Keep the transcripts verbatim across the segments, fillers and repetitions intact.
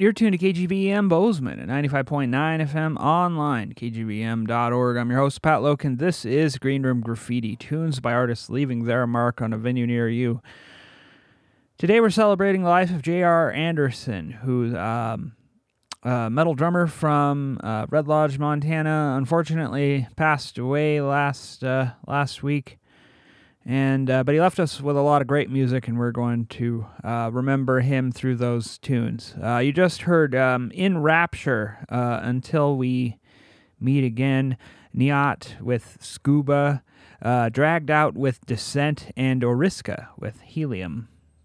You're tuned to K G V M Bozeman at ninety-five point nine F M online, K G V M dot org. I'm your host, Pat Loken. This is Green Room Graffiti, tunes by artists leaving their mark on a venue near you. Today we're celebrating the life of J R Anderson, who's um, a metal drummer from uh, Red Lodge, Montana. Unfortunately, passed away last uh, last week. And uh, but he left us with a lot of great music, and we're going to uh, remember him through those tunes. Uh, you just heard um, In Rapture, uh, Until We Meet Again, Nyat with Scuba, uh, Dragged Out with Descent, and Oriska with Helium.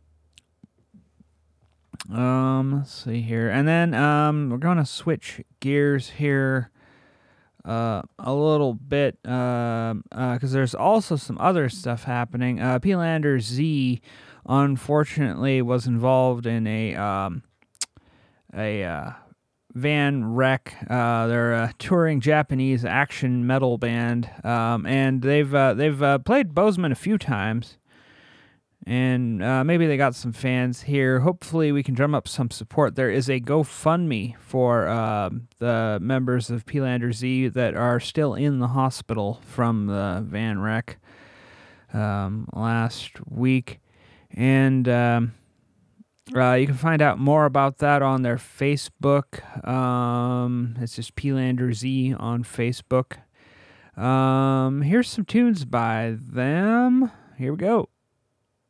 Um, let's see here. And then um, we're going to switch gears here. Uh, a little bit, because uh, uh, there's also some other stuff happening. Uh, P-Lander Z, unfortunately, was involved in a um, a uh, van wreck. Uh, they're a touring Japanese action metal band, um, and they've uh, they've uh, played Bozeman a few times. And uh, maybe they got some fans here. Hopefully we can drum up some support. There is a GoFundMe for uh, the members of P-Lander Z that are still in the hospital from the van wreck um, last week. And um, uh, you can find out more about that on their Facebook. Um, it's just P-Lander Z on Facebook. Um, here's some tunes by them. Here we go.